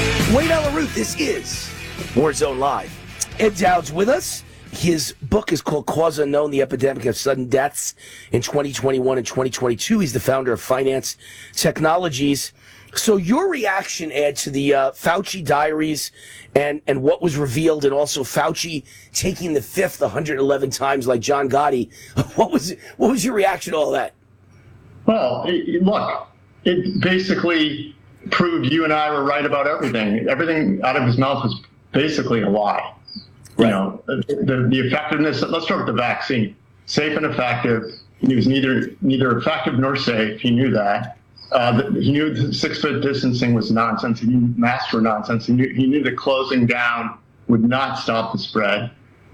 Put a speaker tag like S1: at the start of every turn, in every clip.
S1: Wayne Allyn Root, this is Warzone Live. Ed Dowd's with us. His book is called Cause Unknown, The Epidemic of Sudden Deaths in 2021 and 2022. He's the founder of Finance Technologies. So your reaction, Ed, to the Fauci diaries and what was revealed, and also Fauci taking the fifth 111 times like John Gotti, what was your reaction to all that?
S2: Well, look, it basically proved you and I were right about everything. Everything out of his mouth was basically a lie. Right. You know, the effectiveness. Let's start with the vaccine. Safe and effective. It was neither effective nor safe. He knew that. He knew the 6 foot distancing was nonsense. He knew masks were nonsense. He knew that closing down would not stop the spread.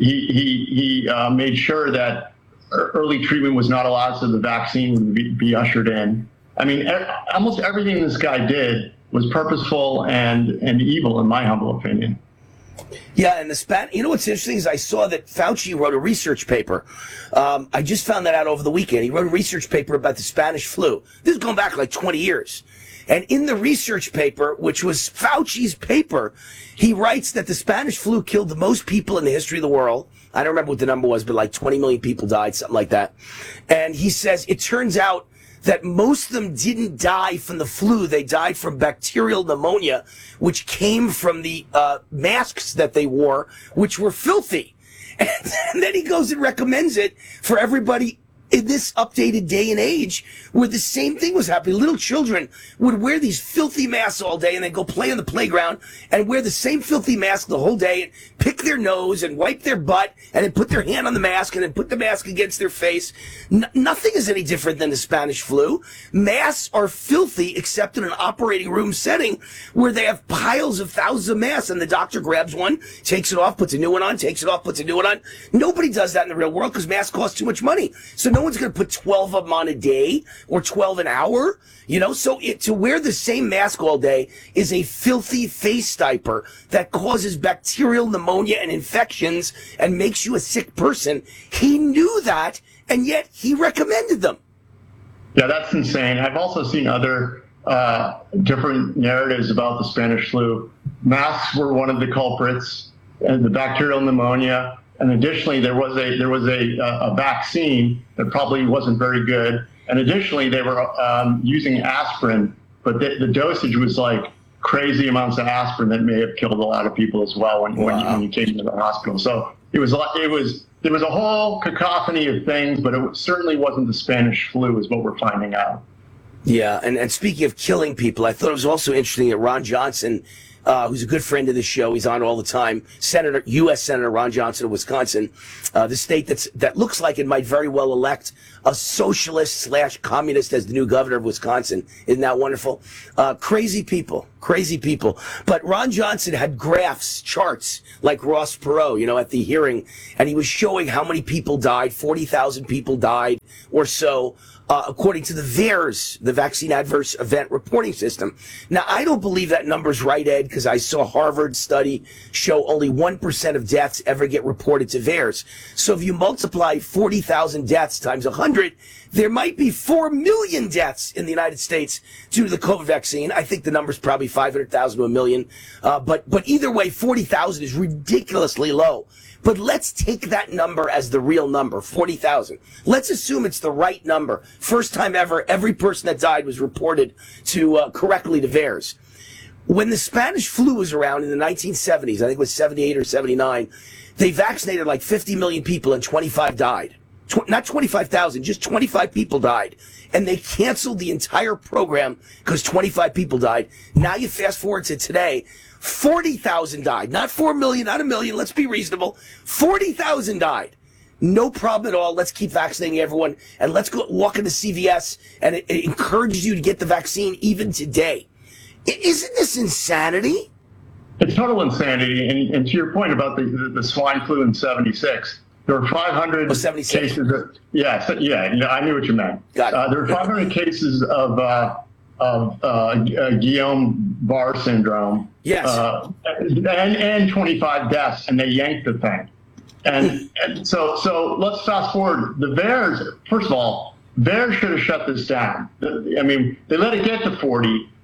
S2: He made sure that early treatment was not allowed, so the vaccine would be ushered in. I mean, almost everything this guy did was purposeful and evil, in my humble opinion.
S1: Yeah, and you know what's interesting is I saw that Fauci wrote a research paper. I just found that out over the weekend. He wrote a research paper about the Spanish flu. This is going back like 20 years. And in the research paper, which was Fauci's paper, he writes that the Spanish flu killed the most people in the history of the world. I don't remember what the number was, but like 20 million people died, something like that. And he says it turns out that most of them didn't die from the flu. They died from bacterial pneumonia, which came from the masks that they wore, which were filthy. And then he goes and recommends it for everybody in this updated day and age, where the same thing was happening. Little children would wear these filthy masks all day and then go play on the playground and wear the same filthy mask the whole day and pick their nose and wipe their butt and then put their hand on the mask and then put the mask against their face. Nothing is any different than the Spanish flu. Masks are filthy except in an operating room setting where they have piles of thousands of masks and the doctor grabs one, takes it off, puts a new one on, takes it off, puts a new one on. Nobody does that in the real world because masks cost too much money. So no one's going to put 12 of them on a day or 12 an hour, you know? So to wear the same mask all day is a filthy face diaper that causes bacterial pneumonia and infections and makes you a sick person. He knew that, and yet he recommended them.
S2: Yeah, that's insane. I've also seen other different narratives about the Spanish flu. Masks were one of the culprits, and the bacterial pneumonia. And additionally, there was a vaccine that probably wasn't very good. And additionally, they were using aspirin, but the dosage was like crazy amounts of aspirin that may have killed a lot of people as well when you came to the hospital. So there was a whole cacophony of things, but it certainly wasn't the Spanish flu, is what we're finding out.
S1: Yeah, and speaking of killing people, I thought it was also interesting that Ron Johnson, who's a good friend of the show, he's on all the time, U.S. Senator Ron Johnson of Wisconsin, the state that looks like it might very well elect a socialist/communist as the new governor of Wisconsin. Isn't that wonderful? Crazy people. But Ron Johnson had graphs, charts, like Ross Perot, you know, at the hearing, and he was showing how many people died. 40,000 people died or so. According to the VAERS, the Vaccine Adverse Event Reporting System. Now, I don't believe that number's right, Ed, because I saw Harvard study show only 1% of deaths ever get reported to VAERS. So if you multiply 40,000 deaths times 100, there might be 4 million deaths in the United States due to the COVID vaccine. I think the number's probably 500,000 to a million. But either way, 40,000 is ridiculously low. But let's take that number as the real number, 40,000. Let's assume it's the right number. First time ever, every person that died was reported correctly to VAERS. When the Spanish flu was around in the 1970s, I think it was 78 or 79, they vaccinated like 50 million people and 25 died. Not 25,000, just 25 people died. And they canceled the entire program because 25 people died. Now you fast forward to today, 40,000 died. Not 4 million, not a million. Let's be reasonable. 40,000 died. No problem at all. Let's keep vaccinating everyone. And let's go walk into CVS. And it encourages you to get the vaccine even today. Isn't this insanity?
S2: It's total insanity. And to your point about the swine flu in 76, there were 500 cases. I knew what you meant.
S1: Got it.
S2: There were 500 cases of Guillain-Barré syndrome.
S1: Yes.
S2: And 25 deaths, and they yanked the thing. And so let's fast forward. The VAERS, first of all, VAERS should have shut this down. I mean, they let it get to 40,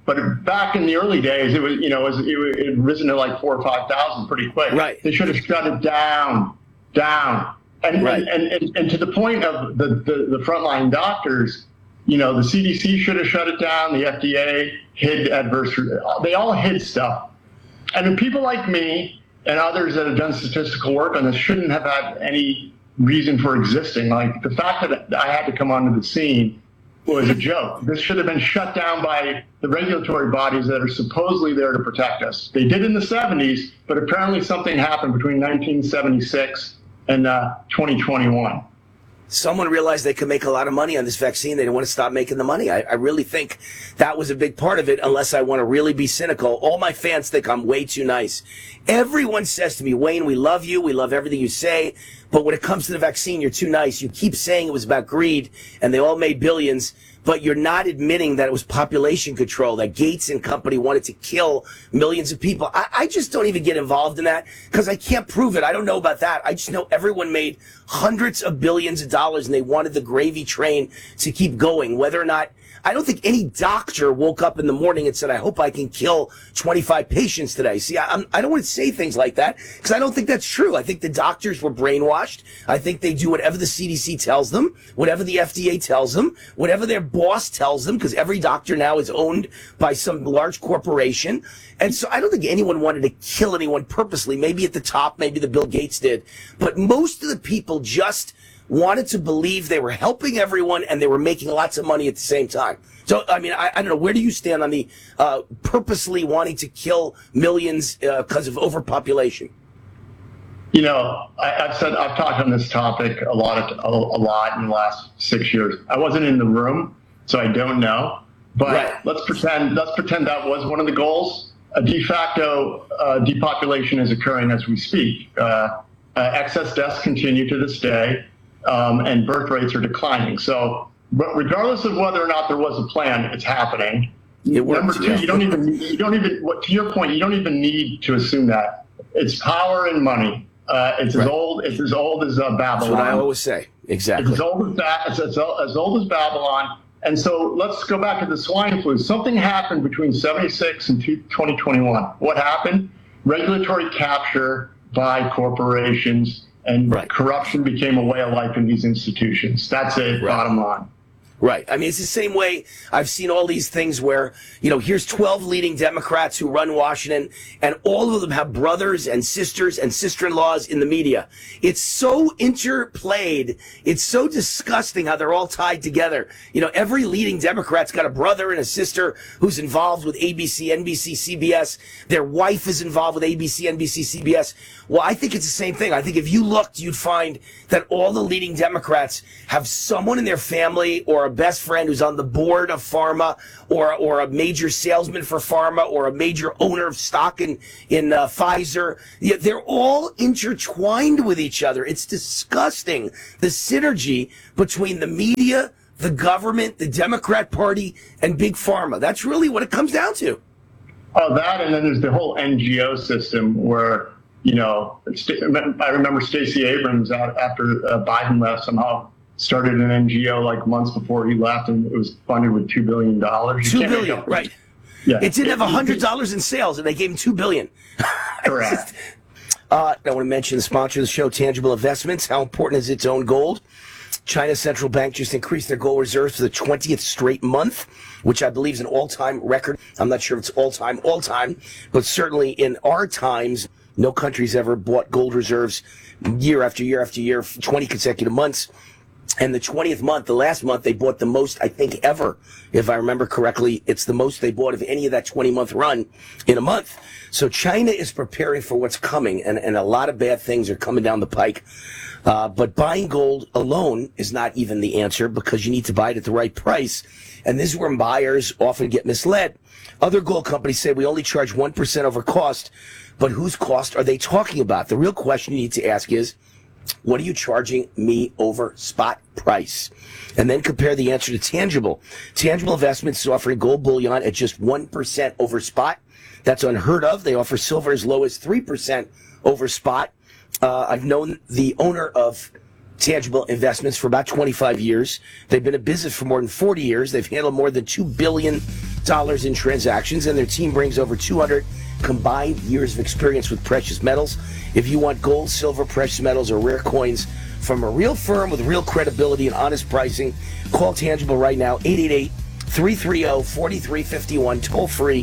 S2: But back in the early days, it was, it had risen to like 4,000 or 5,000 pretty quick.
S1: Right.
S2: They should have shut it down. And,
S1: right.
S2: and to the point of the frontline doctors, the CDC should have shut it down. The FDA hid they all hid stuff. And then people like me and others that have done statistical work on this shouldn't have had any reason for existing. Like the fact that I had to come onto the scene was a joke. This should have been shut down by the regulatory bodies that are supposedly there to protect us. They did in the 70s, but apparently something happened between 1976 and 2021.
S1: Someone realized they could make a lot of money on this vaccine. They didn't want to stop making the money. I really think that was a big part of it, unless I want to really be cynical. All my fans think I'm way too nice. Everyone says to me, Wayne, we love you. We love everything you say. But when it comes to the vaccine, you're too nice. You keep saying it was about greed and they all made billions, but you're not admitting that it was population control, that Gates and company wanted to kill millions of people. I just don't even get involved in that because I can't prove it. I don't know about that. I just know everyone made hundreds of billions of dollars and they wanted the gravy train to keep going, whether or not. I don't think any doctor woke up in the morning and said, I hope I can kill 25 patients today. See, I don't want to say things like that because I don't think that's true. I think the doctors were brainwashed. I think they do whatever the CDC tells them, whatever the FDA tells them, whatever their boss tells them, because every doctor now is owned by some large corporation. And so I don't think anyone wanted to kill anyone purposely. Maybe at the top, maybe the Bill Gates did. But most of the people just wanted to believe they were helping everyone and they were making lots of money at the same time. So, I mean, I don't know. Where do you stand on the purposely wanting to kill millions because of overpopulation?
S2: I've talked on this topic a lot in the last 6 years. I wasn't in the room, so I don't know. But
S1: right.
S2: let's pretend that was one of the goals. A de facto depopulation is occurring as we speak. Excess deaths continue to this day. And birth rates are declining. So, but regardless of whether or not there was a plan, it's happening.
S1: It works,
S2: Number two,
S1: yeah.
S2: you don't even, to your point, you don't even need to assume that. It's power and money. It's right. It's as old as Babylon.
S1: That's what I always say. Exactly.
S2: It's as old as Babylon. And so let's go back to the swine flu. Something happened between 76 and 2021. What happened? Regulatory capture by corporations. And right. Corruption became a way of life in these institutions. That's it, right. Bottom line.
S1: Right. I mean, it's the same way I've seen all these things where, here's 12 leading Democrats who run Washington, and all of them have brothers and sisters and sister-in-laws in the media. It's so interplayed. It's so disgusting how they're all tied together. Every leading Democrat's got a brother and a sister who's involved with ABC, NBC, CBS. Their wife is involved with ABC, NBC, CBS. Well, I think it's the same thing. I think if you looked, you'd find that all the leading Democrats have someone in their family or a best friend who's on the board of pharma or a major salesman for pharma or a major owner of stock in Pfizer. They're all intertwined with each other. It's disgusting. The synergy between the media, the government, the Democrat Party, and Big Pharma. That's really what it comes down to.
S2: Oh, that, and then there's the whole NGO system where, I remember Stacey Abrams after Biden left somehow started an NGO like months before he left, and it was funded with $2 billion.
S1: $2 billion, right.
S2: Yeah.
S1: It didn't have $100 in sales, and they gave him $2 billion.
S2: Correct.
S1: I want to mention the sponsor of the show, Tangible Investments. How important is its own gold? China's central bank just increased their gold reserves for the 20th straight month, which I believe is an all-time record. I'm not sure if it's all-time, but certainly in our times, no country's ever bought gold reserves year after year after year, 20 consecutive months. And the 20th month, the last month, they bought the most, I think, ever. If I remember correctly, it's the most they bought of any of that 20-month run in a month. So China is preparing for what's coming, and a lot of bad things are coming down the pike. But buying gold alone is not even the answer because you need to buy it at the right price. And this is where buyers often get misled. Other gold companies say we only charge 1% over cost, but whose cost are they talking about? The real question you need to ask is, what are you charging me over spot price? And then compare the answer to Tangible. Tangible Investments is offering gold bullion at just 1% over spot. That's unheard of. They offer silver as low as 3% over spot. I've known the owner of Tangible Investments for about 25 years. They've been in business for more than 40 years. They've handled more than $2 billion in transactions, and their team brings over 200 combined years of experience with precious metals. If you want gold, silver, precious metals, or rare coins from a real firm with real credibility and honest pricing, call Tangible right now, 888-330-4351, toll free,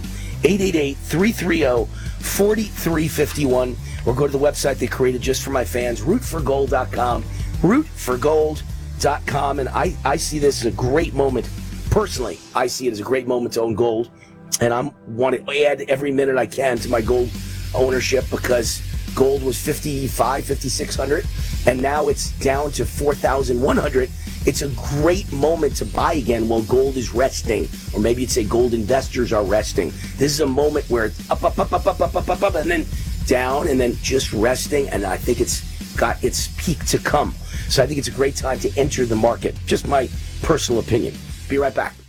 S1: 888-330-4351, or go to the website they created just for my fans, rootforgold.com, rootforgold.com. And I see this as a great moment. Personally, I see it as a great moment to own gold, and I want to add every minute I can to my gold ownership, because gold was 5,600, and now it's down to 4,100. It's a great moment to buy again while gold is resting, or maybe you'd say gold investors are resting. This is a moment where it's up, and then down, and then just resting, and I think it's got its peak to come. So I think it's a great time to enter the market. Just my personal opinion. Be right back.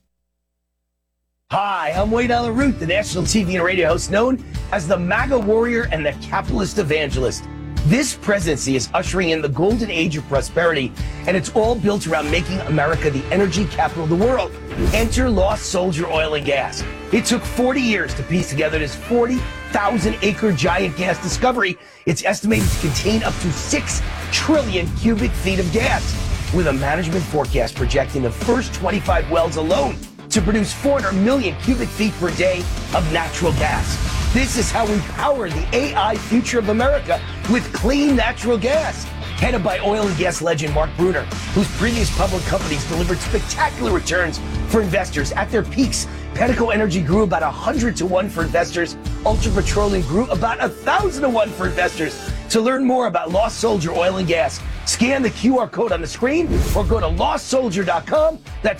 S1: Hi, I'm Wayne Allyn Root, the national TV and radio host known as the MAGA warrior and the capitalist evangelist. This presidency is ushering in the golden age of prosperity, and it's all built around making America the energy capital of the world. Enter Lost Soldier Oil and Gas. It took 40 years to piece together this 40,000-acre giant gas discovery. It's estimated to contain up to 6 trillion cubic feet of gas, with a management forecast projecting the first 25 wells alone to produce 400 million cubic feet per day of natural gas. This is how we power the AI future of America, with clean natural gas. Headed by oil and gas legend Mark Brunner, whose previous public companies delivered spectacular returns for investors at their peaks. Pedico Energy grew about 100 to 1 for investors. Ultra Petroleum grew about 1,000 to 1 for investors. To learn more about Lost Soldier Oil and Gas, scan the QR code on the screen or go to lostsoldier.com. That's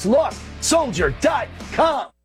S1: lostsoldier.com.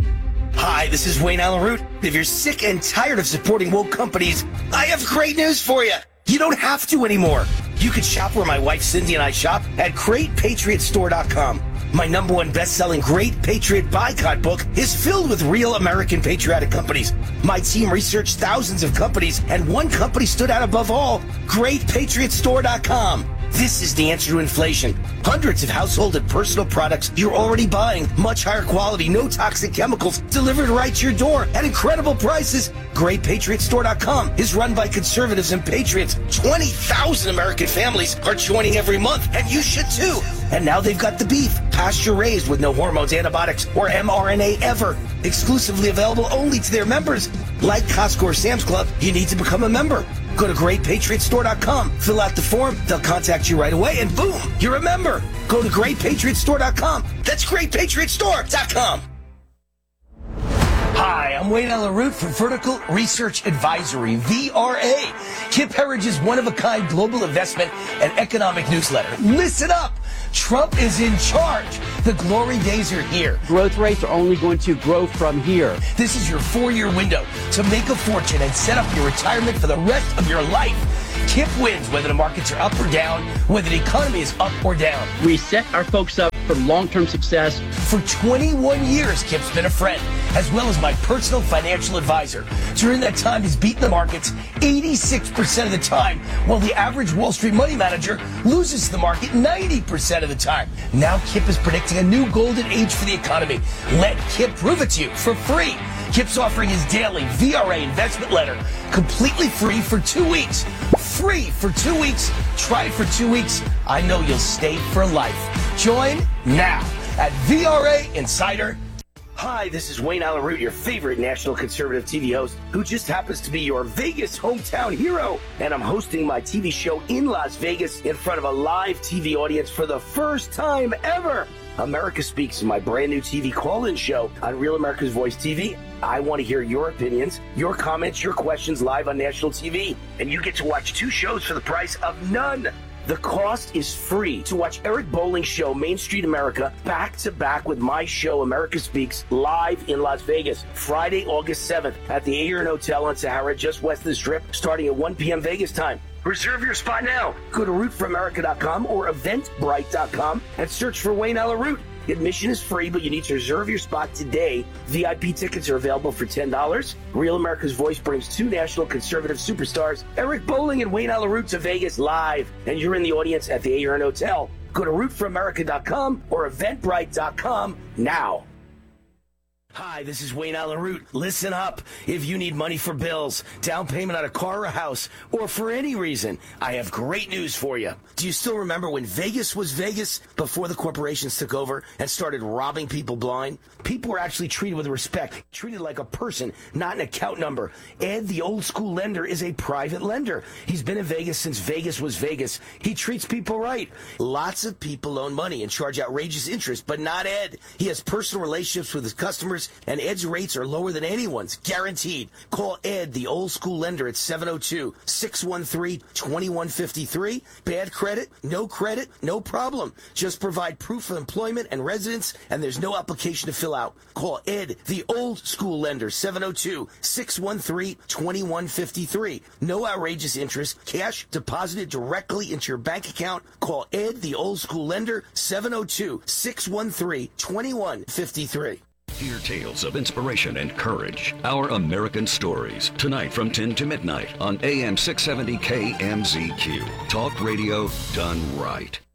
S1: Hi, this is Wayne Allyn Root. If you're sick and tired of supporting woke companies, I have great news for you. You don't have to anymore. You can shop where my wife Cindy and I shop at GreatPatriotStore.com. My #1 best-selling Great Patriot Boycott book is filled with real American patriotic companies. My team researched thousands of companies, and one company stood out above all: GreatPatriotStore.com. This is the answer to inflation. Hundreds of household and personal products you're already buying. Much higher quality, no toxic chemicals, delivered right to your door at incredible prices. GreatPatriotStore.com is run by conservatives and patriots. 20,000 American families are joining every month, and you should too. And now they've got the beef, pasture-raised with no hormones, antibiotics, or mRNA ever. Exclusively available only to their members. Like Costco or Sam's Club, you need to become a member. Go to GreatPatriotStore.com, fill out the form, they'll contact you right away, and boom, you're a member. Go to GreatPatriotStore.com. That's GreatPatriotStore.com. Hi, I'm Wayne Allyn Root for Vertical Research Advisory, VRA, Kip Herrige's one-of-a-kind global investment and economic newsletter. Listen up. Trump is in charge. The glory days are here.
S3: Growth rates are only going to grow from here.
S1: This is your 4-year window to make a fortune and set up your retirement for the rest of your life. Kip wins whether the markets are up or down, whether the economy is up or down.
S3: We set our folks up for long-term success.
S1: For 21 years, Kip's been a friend, as well as my personal financial advisor. During that time, he's beaten the markets 86% of the time, while the average Wall Street money manager loses the market 90% of the time. Now Kip is predicting a new golden age for the economy. Let Kip prove it to you for free. Kip's offering his daily VRA investment letter completely free for 2 weeks. Free for 2 weeks. Try it for 2 weeks. I know you'll stay for life. Join now at VRA Insider. Hi, this is Wayne Allyn Root, your favorite national conservative TV host, who just happens to be your Vegas hometown hero. And I'm hosting my TV show in Las Vegas in front of a live TV audience for the first time ever. America Speaks is my brand new TV call-in show on Real America's Voice TV. I want to hear your opinions, your comments, your questions live on national TV. And you get to watch 2 shows for the price of none. The cost is free to watch Eric Bolling's show, Main Street America, back-to-back with my show, America Speaks, live in Las Vegas, Friday, August 7th at the Aeon Hotel on Sahara, just west of the Strip, starting at 1 p.m. Vegas time. Reserve your spot now. Go to rootforamerica.com or eventbrite.com and search for Wayne Allyn Root. Admission is free, but you need to reserve your spot today. VIP tickets are available for $10. Real America's Voice brings 2 national conservative superstars, Eric Bolling and Wayne Allyn Root, to Vegas live, and you're in the audience at the Aeon Hotel. Go to rootforamerica.com or eventbrite.com now. Hi, this is Wayne Allen Root. Listen up. If you need money for bills, down payment on a car or a house, or for any reason, I have great news for you. Do you still remember when Vegas was Vegas before the corporations took over and started robbing people blind? People were actually treated with respect, treated like a person, not an account number. Ed, the old school lender, is a private lender. He's been in Vegas since Vegas was Vegas. He treats people right. Lots of people loan money and charge outrageous interest, but not Ed. He has personal relationships with his customers, and Ed's rates are lower than anyone's, guaranteed. Call Ed, the old school lender, at 702-613-2153. Bad credit, no problem. Just provide proof of employment and residence, and there's no application to fill out. Call Ed, the old school lender, 702-613-2153. No outrageous interest, cash deposited directly into your bank account. Call Ed, the old school lender, 702-613-2153.
S4: Hear tales of inspiration and courage. Our American Stories. Tonight from 10 to midnight on AM 670 KMZQ. Talk radio done right.